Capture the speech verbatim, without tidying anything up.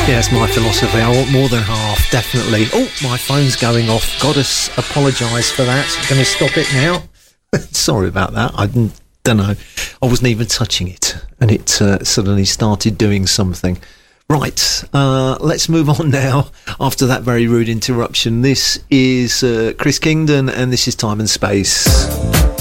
Yeah, it's my philosophy. I want more than half, definitely. Oh, my phone's going off. Got to apologise for that. Going to stop it now. Sorry about that. I didn't, don't know. I wasn't even touching it, and it uh, suddenly started doing something. Right, uh, let's move on now. After that very rude interruption, this is uh, Chris Kingdon, and this is Time and Space.